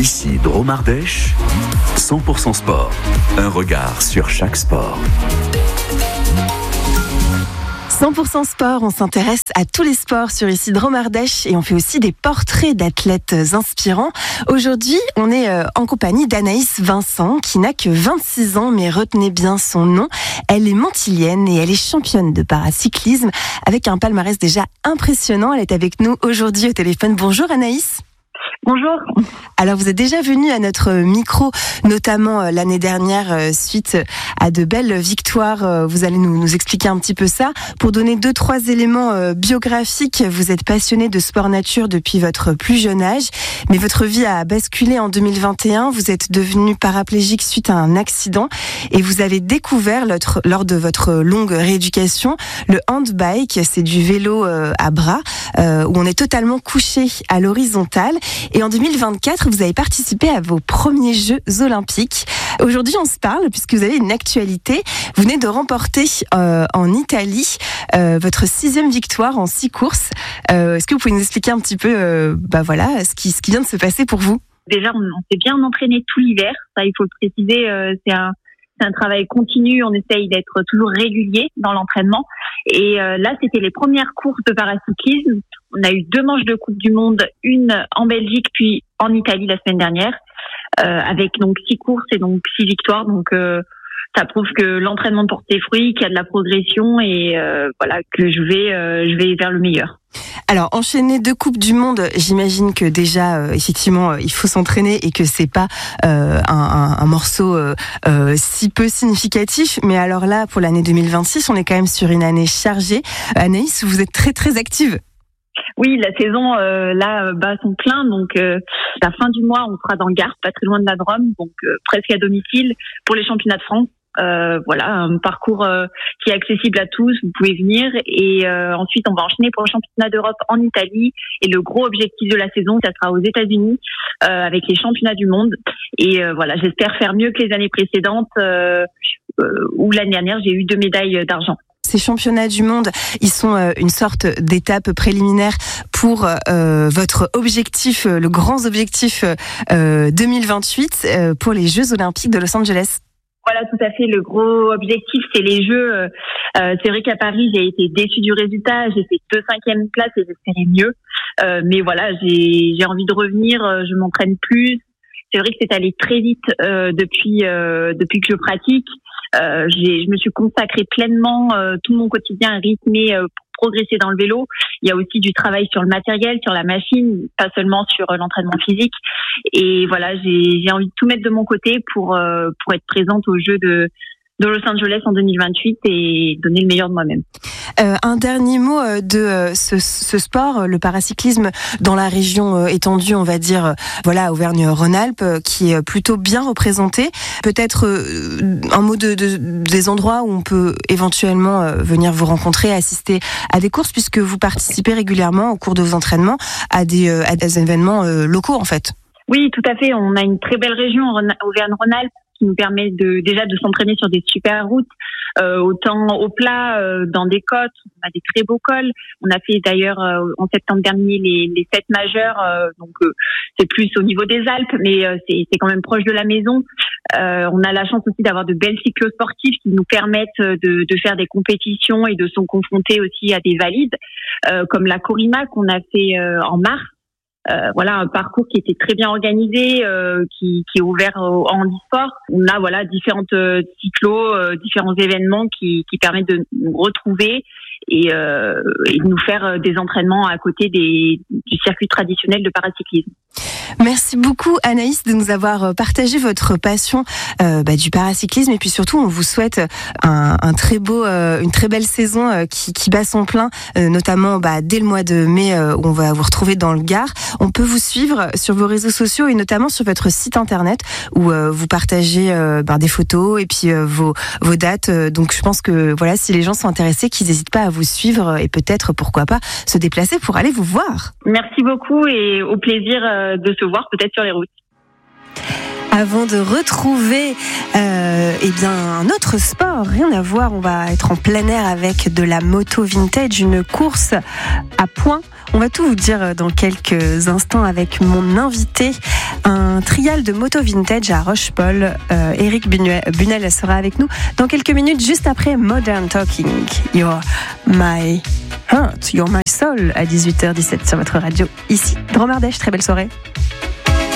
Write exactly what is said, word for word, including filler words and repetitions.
Ici Drôme Ardèche, cent pour cent sport. Un regard sur chaque sport. cent pour cent sport, on s'intéresse à tous les sports sur ici Drôme Ardèche et on fait aussi des portraits d'athlètes inspirants. Aujourd'hui, on est en compagnie d'Anaïs Vincent qui n'a que vingt-six ans, mais retenez bien son nom. Elle est montilienne et elle est championne de paracyclisme avec un palmarès déjà impressionnant. Elle est avec nous aujourd'hui au téléphone. Bonjour Anaïs. Bonjour. Alors vous êtes déjà venue à notre micro, notamment l'année dernière, suite à de belles victoires. Vous allez nous, nous expliquer un petit peu ça. Pour donner deux, trois éléments biographiques, vous êtes passionnée de sport nature depuis votre plus jeune âge, mais votre vie a basculé en deux mille vingt et un. Vous êtes devenue paraplégique suite à un accident et vous avez découvert lors de votre longue rééducation le handbike. C'est du vélo à bras où on est totalement couché à l'horizontale. Et en deux mille vingt-quatre, vous avez participé à vos premiers Jeux Olympiques. Aujourd'hui, on se parle puisque vous avez une actualité. Vous venez de remporter euh, en Italie euh, votre sixième victoire en six courses. Euh, est-ce que vous pouvez nous expliquer un petit peu, euh, bah voilà, ce qui, ce qui vient de se passer pour vous ? Déjà, on, on s'est bien entraîné tout l'hiver. Ça, il faut le préciser. Euh, c'est un C'est un travail continu, on essaye d'être toujours régulier dans l'entraînement. Et euh, là, c'était les premières courses de paracyclisme. On a eu deux manches de Coupe du Monde, une en Belgique puis en Italie la semaine dernière, euh, avec donc six courses et donc six victoires. Donc euh, ça prouve que l'entraînement porte ses fruits, qu'il y a de la progression et euh, voilà que je vais, euh, je vais vers le meilleur. Alors, enchaîner deux Coupes du Monde, j'imagine que déjà, euh, effectivement, euh, il faut s'entraîner et que c'est pas euh, un, un, un morceau euh, euh, si peu significatif. Mais alors là, pour l'année deux mille vingt-six, on est quand même sur une année chargée. Anaïs, vous êtes très très active. Oui, la saison euh, là bat son plein, donc euh, la fin du mois, on sera dans le Gard, pas très loin de la Drôme, donc euh, presque à domicile pour les championnats de France. Euh, voilà, un parcours euh, qui est accessible à tous, vous pouvez venir et euh, ensuite on va enchaîner pour le championnat d'Europe en Italie et le gros objectif de la saison, ça sera aux États-Unis euh, avec les championnats du monde et euh, voilà, j'espère faire mieux que les années précédentes euh, euh, où l'année dernière j'ai eu deux médailles d'argent. Ces championnats du monde, ils sont euh, une sorte d'étape préliminaire pour euh, votre objectif, euh, le grand objectif euh, deux mille vingt-huit euh, pour les Jeux Olympiques de Los Angeles. Voilà, tout à fait. Le gros objectif, c'est les Jeux. Euh, c'est vrai qu'à Paris, j'ai été déçue du résultat. J'ai fait deux cinquièmes places et j'espérais mieux. Euh, mais voilà, j'ai, j'ai envie de revenir. Je m'entraîne plus. C'est vrai que c'est allé très vite euh, depuis euh, depuis que je pratique. Euh, j'ai, je me suis consacrée pleinement. Euh, tout mon quotidien rythmé euh, pour progresser dans le vélo. Il y a aussi du travail sur le matériel, sur la machine, pas seulement sur euh, l'entraînement physique. Et voilà, j'ai, j'ai envie de tout mettre de mon côté pour euh, pour être présente aux Jeux de de Los Angeles en deux mille vingt-huit et donner le meilleur de moi-même. Euh, un dernier mot de euh, ce, ce sport, le paracyclisme dans la région euh, étendue, on va dire, euh, voilà, Auvergne-Rhône-Alpes, euh, qui est plutôt bien représenté. Peut-être euh, un mot de, de, des endroits où on peut éventuellement euh, venir vous rencontrer, assister à des courses, puisque vous participez régulièrement au cours de vos entraînements à des, euh, à des événements euh, locaux, en fait. Oui, tout à fait. On a une très belle région, Auvergne-Rhône-Alpes, qui nous permet de déjà de s'entraîner sur des super routes, euh, autant au plat, euh, dans des côtes, on a des très beaux cols. On a fait d'ailleurs euh, en septembre dernier les, les fêtes majeures, euh, donc euh, c'est plus au niveau des Alpes, mais euh, c'est, c'est quand même proche de la maison. Euh, on a la chance aussi d'avoir de belles cyclosportives qui nous permettent de, de faire des compétitions et de se confronter aussi à des valides, euh, comme la Corima qu'on a fait euh, en mars. Euh, voilà, un parcours qui était très bien organisé, euh, qui, qui est ouvert au, en handisport. On a voilà différentes euh, cyclos, euh, différents événements qui, qui permettent de nous retrouver et, euh, et de nous faire des entraînements à côté des, du circuit traditionnel de paracyclisme. Merci beaucoup Anaïs de nous avoir partagé votre passion euh, bah, du paracyclisme et puis surtout on vous souhaite un, un très beau, euh, une très belle saison euh, qui, qui bat son plein, euh, notamment bah, dès le mois de mai euh, où on va vous retrouver dans le Gard. On peut vous suivre sur vos réseaux sociaux et notamment sur votre site internet où euh, vous partagez euh, bah, des photos et puis euh, vos, vos dates. Donc je pense que voilà, si les gens sont intéressés, qu'ils n'hésitent pas à vous suivre et peut-être pourquoi pas se déplacer pour aller vous voir. Merci beaucoup et au plaisir de se voir peut-être sur les routes. Avant de retrouver euh, eh bien, un autre sport, rien à voir, on va être en plein air avec de la moto vintage, une course à points. On va tout vous dire dans quelques instants avec mon invité un trial de moto vintage à Rochepol. Euh, Eric Bunel sera avec nous dans quelques minutes, juste après Modern Talking. You're my heart, you're my soul, à dix-huit heures dix-sept sur votre radio, ici, Dromardèche. Très belle soirée.